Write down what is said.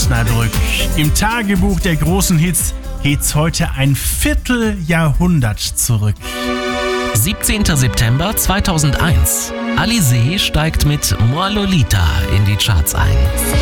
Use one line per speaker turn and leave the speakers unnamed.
Osnabrück. Im Tagebuch der großen Hits geht's heute ein Vierteljahrhundert zurück.
17. September 2001. Alizée steigt mit Moi Lolita in die Charts ein.